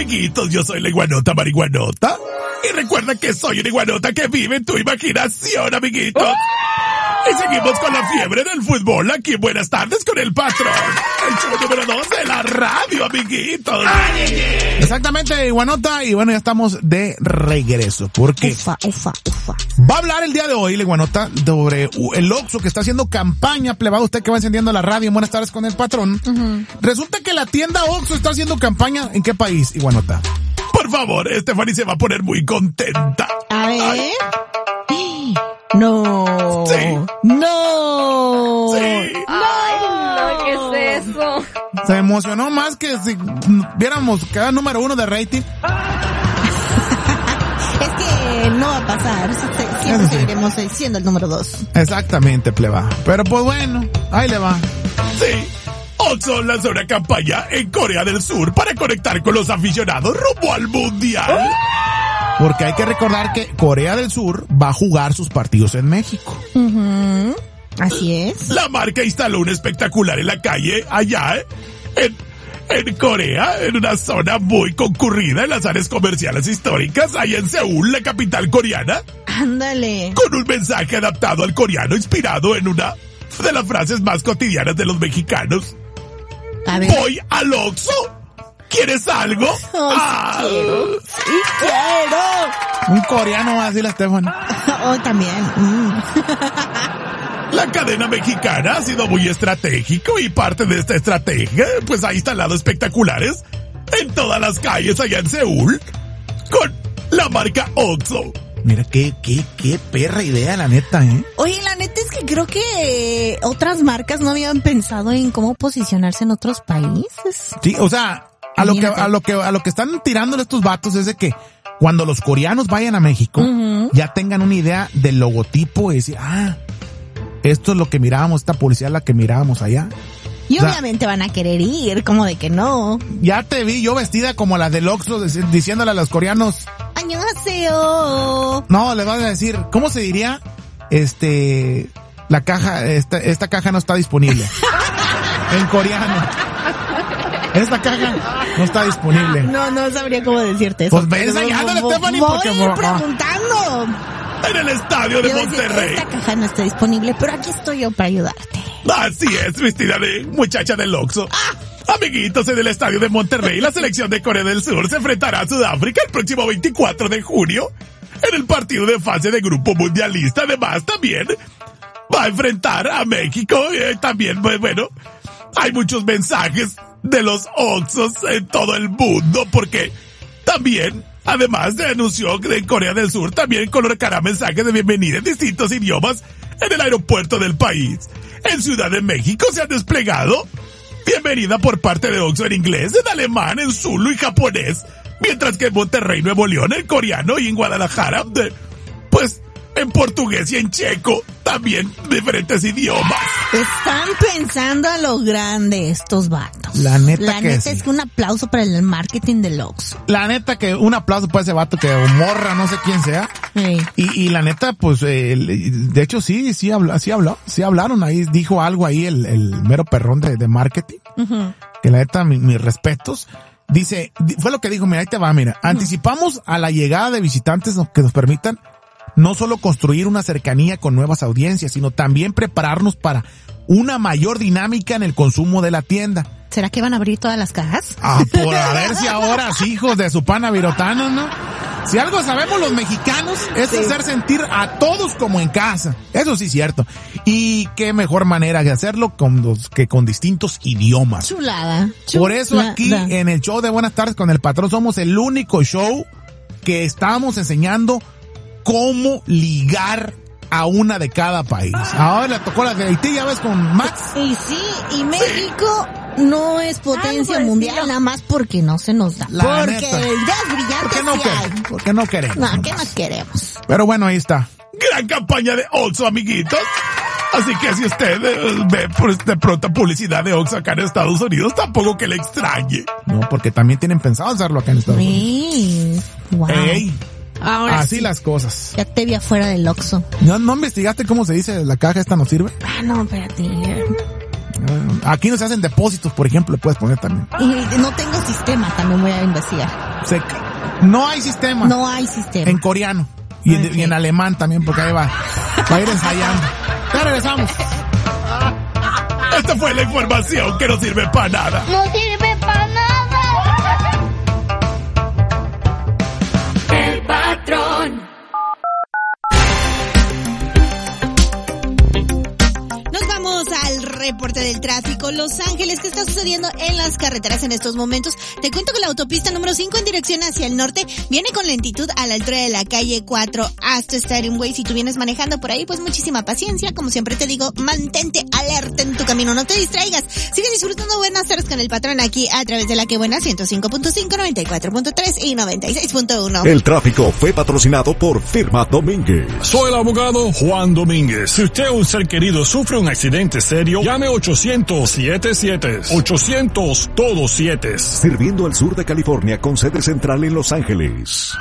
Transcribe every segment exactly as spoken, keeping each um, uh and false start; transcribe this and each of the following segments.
Amiguitos, yo soy la iguanota marihuanota. Y recuerda que soy una iguanota que vive en tu imaginación, amiguitos. Y seguimos con la fiebre del fútbol aquí en Buenas Tardes con el Patrón. El show número dos de la radio, amiguitos. Exactamente, iguanota. Y bueno, ya estamos de regreso. Porque ufa, ufa, ufa. va a hablar el día de hoy, la iguanota, sobre el Oxxo que está haciendo campaña, plebado. Usted que va encendiendo la radio en Buenas Tardes con el Patrón. Uh-huh. Resulta que la tienda Oxxo está haciendo campaña. ¿En qué país, iguanota? Por favor, Stephanie se va a poner muy contenta. A ver. Ay. No. Sí. No. Sí. Ay, no, ¿qué es eso? Se emocionó más que si viéramos cada número uno de rating. Es que no va a pasar. Siempre sí. Seguiremos siendo el número dos. Exactamente, pleba. Pero pues bueno, ahí le va. Sí. Oxxo lanzó una campaña en Corea del Sur para conectar con los aficionados rumbo al Mundial. Porque hay que recordar que Corea del Sur va a jugar sus partidos en México. Uh-huh. Así es. La marca instaló un espectacular en la calle allá en, en Corea, en una zona muy concurrida en las áreas comerciales históricas, allá en Seúl, la capital coreana. Ándale. Con un mensaje adaptado al coreano inspirado en una de las frases más cotidianas de los mexicanos. A ver. Voy al Oxxo. ¿Quieres algo? Oh, ah. sí quiero. Sí quiero. Un coreano va a decir la Stephanie. Oh, también. Mm. La cadena mexicana ha sido muy estratégico y parte de esta estrategia pues ha instalado espectaculares en todas las calles allá en Seúl con la marca Oxxo. Mira, qué, qué, qué perra idea, la neta, ¿eh? Oye, la neta es que creo que otras marcas no habían pensado en cómo posicionarse en otros países. Sí, o sea, a lo que, a lo que, a lo que están tirando estos vatos es de que cuando los coreanos vayan a México, uh-huh. ya tengan una idea del logotipo y decir, ah, esto es lo que mirábamos, esta publicidad es la que mirábamos allá. Y o sea, obviamente van a querer ir, como de que no. Ya te vi yo vestida como la del Oxxo diciéndole a los coreanos. ¡Annyeonghaseyo! No, les vas a decir, ¿cómo se diría? Este, la caja, esta, esta caja no está disponible. En coreano. Esta caja no está disponible. No, no sabría cómo decirte eso. Pues ve enseñándole, Stephanie, porque... Voy preguntando. En el estadio de yo Monterrey. Decir, esta caja no está disponible, pero aquí estoy yo para ayudarte. Así es, vestida de muchacha del Oxxo. ¡Ah! Amiguitos, en el estadio de Monterrey, la selección de Corea del Sur se enfrentará a Sudáfrica el próximo veinticuatro de junio en el partido de fase de grupo mundialista. Además, también va a enfrentar a México. Eh, también, pues, bueno, hay muchos mensajes de los Oxxos en todo el mundo porque también, además, se anunció que en Corea del Sur también colocará mensajes de bienvenida en distintos idiomas en el aeropuerto del país. En Ciudad de México se han desplegado bienvenida por parte de Oxxo en inglés, en alemán, en zulu y japonés, mientras que en Monterrey, Nuevo León, en coreano y en Guadalajara, de, pues, en portugués y en checo, también diferentes idiomas. Están pensando a lo grande estos vatos. La neta La que neta sí. es que un aplauso para el marketing del Oxxo. La neta que un aplauso para ese vato que morra, no sé quién sea. Sí. Y, y la neta, pues, eh, de hecho sí, sí habló, sí habló, sí hablaron ahí, dijo algo ahí el, el mero perrón de, de marketing. Uh-huh. Que la neta, mi, mis respetos. Dice, fue lo que dijo, mira, ahí te va, mira. Uh-huh. Anticipamos a la llegada de visitantes que nos permitan no solo construir una cercanía con nuevas audiencias, sino también prepararnos para una mayor dinámica en el consumo de la tienda. ¿Será que van a abrir todas las cajas? Ah, por a ver si ahora sí, hijos de su pana virotano, ¿no? Si algo sabemos los mexicanos es sí. hacer sentir a todos como en casa. Eso sí es cierto. Y qué mejor manera de hacerlo con los, que con distintos idiomas. Chulada. Chulada. Por eso aquí en el show de Buenas Tardes con el Patrón somos el único show que estamos enseñando cómo ligar a una de cada país. Ahora le tocó la de Haití, ya ves, con Max. Y sí, y México no es potencia Ay, mundial, no. nada más porque no se nos da. La porque neta. ideas brillantes ¿Por qué no sí hay. queremos? ¿Por qué no queremos? No, nomás? ¿qué más queremos? Pero bueno, ahí está. Gran campaña de Oxxo, amiguitos. Así que si usted eh, ve pues, de pronto publicidad de Oxxo acá en Estados Unidos, tampoco que le extrañe. No, porque también tienen pensado hacerlo acá en Estados Unidos. Sí. Wow. Ey, Ahora así sí. las cosas. Ya te vi afuera del Oxxo. ¿No, ¿No investigaste cómo se dice la caja esta no sirve? Ah, no, espérate. Aquí no se hacen depósitos, por ejemplo, le puedes poner también. Y no tengo sistema, también voy a investigar. Se, no hay sistema. No hay sistema. En coreano. Y, okay. en, y en alemán también, porque ahí va. Va a ir ensayando. Ya regresamos. Esta fue la información que no sirve para nada. No sirve para nada. El patrón. Nos vamos al reporte del tráfico. Los Ángeles, ¿qué está sucediendo en las carreteras en estos momentos? Te cuento que la autopista número cinco en dirección hacia el norte viene con lentitud a la altura de la calle cuatro hasta Stadium Way. Si tú vienes manejando por ahí, pues muchísima paciencia. Como siempre te digo, mantente alerta en tu camino, no te distraigas. Sigue disfrutando Buenas Tardes con el patrón aquí a través de la que buena ciento cinco punto cinco, noventa y cuatro punto tres y noventa y seis punto uno. El tráfico fue patrocinado por Firma Domínguez. Soy el abogado Juan Domínguez. Si usted o un ser querido sufre un accidente serio, llame ochocientos siete siete. ochocientos todos siete. Sirviendo al sur de California con sede central en Los Ángeles.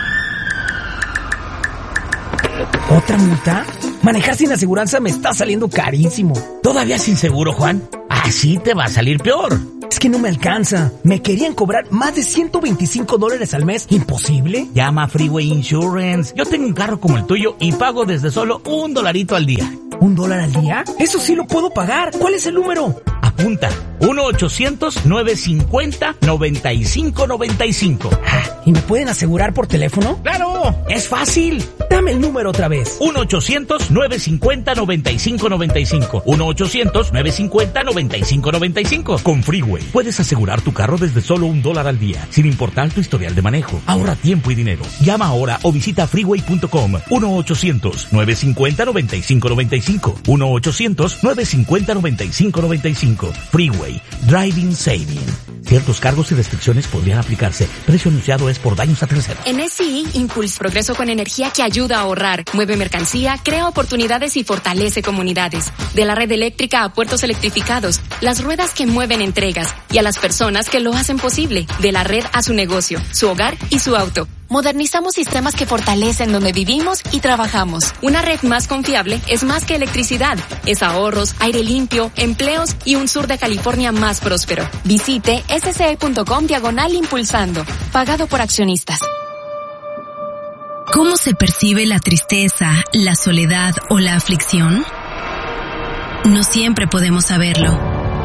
¿Otra multa? Manejar sin aseguranza me está saliendo carísimo. ¿Todavía sin seguro, Juan? Así te va a salir peor. Es que no me alcanza. Me querían cobrar más de ciento veinticinco dólares al mes. ¿Imposible? Llama a Freeway Insurance. Yo tengo un carro como el tuyo y pago desde solo un dolarito al día. ¿Un dólar al día? Eso sí lo puedo pagar. ¿Cuál es el número? Apunta. uno ochocientos nueve cincuenta noventa y cinco noventa y cinco. ¿Y me pueden asegurar por teléfono? ¡Claro! ¡Es fácil! Dame el número otra vez. uno ochocientos nueve cincuenta noventa y cinco noventa y cinco. uno ochocientos nueve cincuenta noventa y cinco noventa y cinco. Con Freeway puedes asegurar tu carro desde solo un dólar al día, sin importar tu historial de manejo. Ahorra tiempo y dinero. Llama ahora o visita freeway punto com. uno ochocientos nueve cincuenta noventa y cinco noventa y cinco. uno ochocientos nueve cincuenta noventa y cinco noventa y cinco. Freeway. Driving Saving. Ciertos cargos y restricciones podrían aplicarse. Precio anunciado es por daños a terceros. En S I, Impulse progreso con energía que ayuda a ahorrar, mueve mercancía, crea oportunidades y fortalece comunidades. De la red eléctrica a puertos electrificados, las ruedas que mueven entregas y a las personas que lo hacen posible. De la red a su negocio, su hogar y su auto. Modernizamos sistemas que fortalecen donde vivimos y trabajamos. Una red más confiable es más que electricidad. Es ahorros, aire limpio, empleos y un sur de California más próspero. Visite esse ce e punto com diagonal impulsando. Pagado por accionistas. ¿Cómo se percibe la tristeza, la soledad o la aflicción? No siempre podemos saberlo.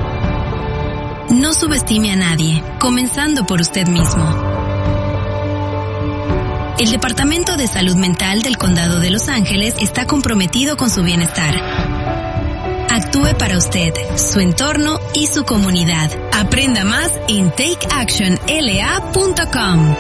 No subestime a nadie, comenzando por usted mismo. El Departamento de Salud Mental del Condado de Los Ángeles está comprometido con su bienestar. Actúe para usted, su entorno y su comunidad. Aprenda más en take action l a punto com.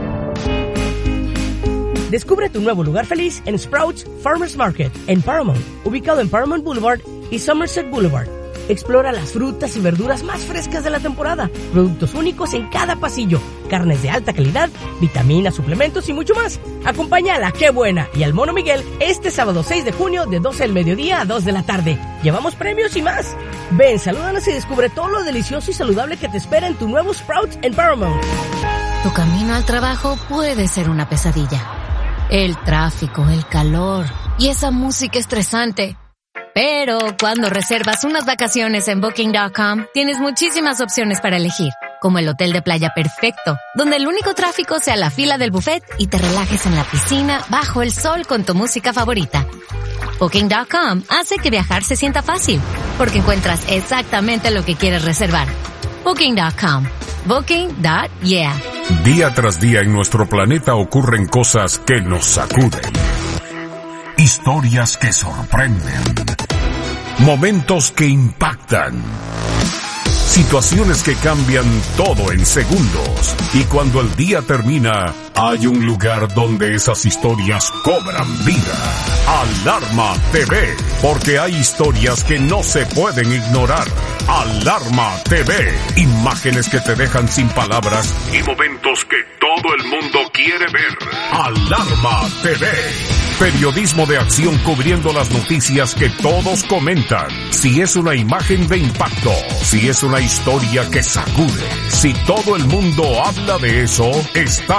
Descubre tu nuevo lugar feliz en Sprouts Farmers Market en Paramount, ubicado en Paramount Boulevard y Somerset Boulevard. Explora las frutas y verduras más frescas de la temporada, productos únicos en cada pasillo, carnes de alta calidad, vitaminas, suplementos y mucho más. Acompaña a la Qué Buena y al Mono Miguel este sábado seis de junio de doce del mediodía a dos de la tarde. Llevamos premios y más. Ven, salúdanos y descubre todo lo delicioso y saludable que te espera en tu nuevo Sprouts en Paramount. Tu camino al trabajo puede ser una pesadilla. El tráfico, el calor y esa música estresante. Pero cuando reservas unas vacaciones en booking punto com, tienes muchísimas opciones para elegir, como el hotel de playa perfecto, donde el único tráfico sea la fila del buffet y te relajes en la piscina bajo el sol con tu música favorita. booking punto com hace que viajar se sienta fácil, porque encuentras exactamente lo que quieres reservar. booking punto com. Booking punto yeah. Día tras día en nuestro planeta ocurren cosas que nos sacuden. Historias que sorprenden. Momentos que impactan. Situaciones que cambian todo en segundos. Y cuando el día termina, hay un lugar donde esas historias cobran vida. Alarma T V. Porque hay historias que no se pueden ignorar. Alarma T V. Imágenes que te dejan sin palabras y momentos que todo el mundo quiere ver. Alarma T V. Periodismo de acción cubriendo las noticias que todos comentan. Si es una imagen de impacto, si es una historia que sacude, si todo el mundo habla de eso, está en Alarma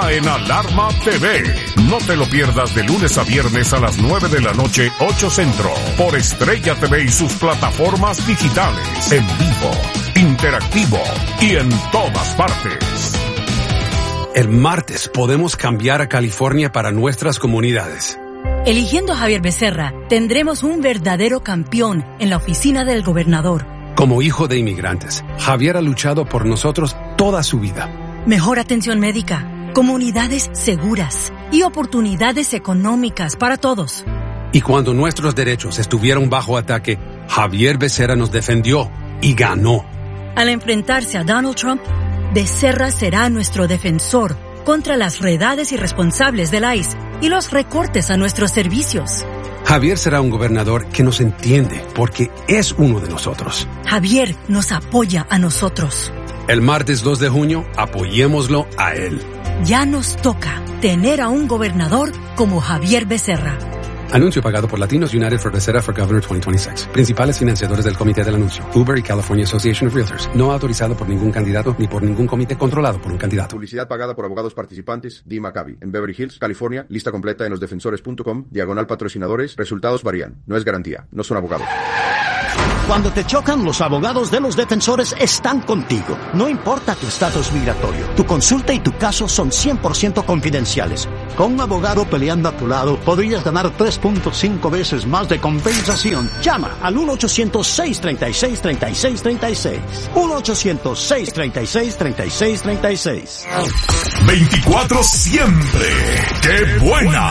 Alarma T V. No te lo pierdas de lunes a viernes a las nueve de la noche, ocho Centro, por Estrella T V y sus plataformas digitales, en vivo, interactivo y en todas partes. El martes podemos cambiar a California para nuestras comunidades. Eligiendo a Javier Becerra, tendremos un verdadero campeón en la oficina del gobernador. Como hijo de inmigrantes, Javier ha luchado por nosotros toda su vida. Mejor atención médica, comunidades seguras y oportunidades económicas para todos. Y cuando nuestros derechos estuvieron bajo ataque, Javier Becerra nos defendió y ganó. Al enfrentarse a Donald Trump, Becerra será nuestro defensor contra las redades irresponsables del I C E y los recortes a nuestros servicios. Javier será un gobernador que nos entiende porque es uno de nosotros. Javier nos apoya a nosotros. El martes dos de junio, apoyémoslo a él. Ya nos toca tener a un gobernador como Javier Becerra. Anuncio pagado por Latinos United for Becerra for Governor veinte veintiséis. Principales financiadores del comité del anuncio. Uber y California Association of Realtors. No autorizado por ningún candidato ni por ningún comité controlado por un candidato. Publicidad pagada por abogados participantes. D. Maccabi. En Beverly Hills, California. Lista completa en los defensores punto com. Diagonal patrocinadores. Resultados varían. No es garantía. No son abogados. Cuando te chocan, los abogados de los defensores están contigo. No importa tu estatus migratorio, tu consulta y tu caso son cien por ciento confidenciales. Con un abogado peleando a tu lado, podrías ganar tres punto cinco veces más de compensación. Llama al uno ochocientos, seiscientos treinta y seis, treinta y seis treinta y seis. uno ochocientos, seiscientos treinta y seis, treinta y seis treinta y seis. veinticuatro siempre. ¡Qué buena!